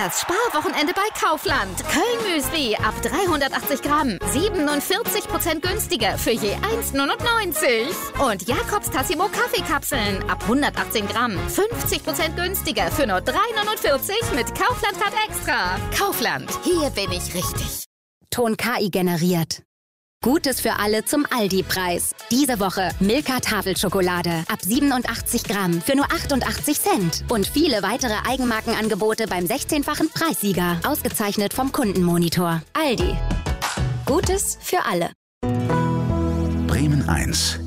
Das Sparwochenende bei Kaufland. Köln-Müsli ab 380 Gramm. 47% günstiger für je 1,99. Und Jakobs Tassimo Kaffeekapseln ab 118 Gramm. 50% günstiger für nur 3,49 mit Kaufland-Card extra. Kaufland, hier bin ich richtig. Ton KI generiert. Gutes für alle zum Aldi-Preis. Diese Woche Milka Tafelschokolade ab 87 Gramm für nur 88 Cent. Und viele weitere Eigenmarkenangebote beim 16-fachen Preissieger. Ausgezeichnet vom Kundenmonitor. Aldi. Gutes für alle. Bremen 1.